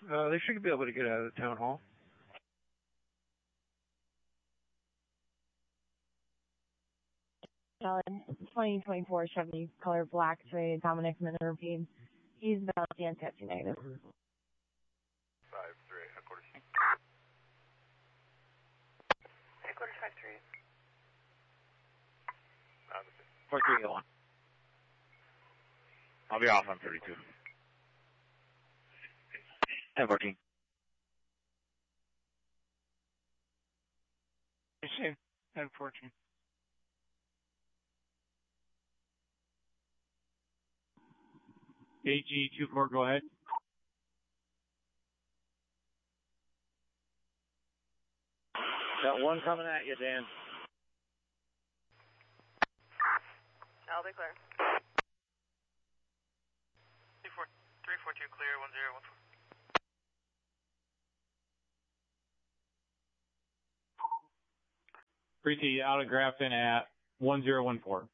They should be able to get out of the town hall. Solid 2024 Chevy color black trade Dominic Minervine. He's about the testing negative. 5-3, headquarters. Headquarters 5-3. 4-3, go on. I'll be off on 32. 10-14. Same. 10-14. AG24, go ahead. Got one coming at you, Dan. I'll be clear. 342 clear, 1014. Appreciate you autographing at 1014.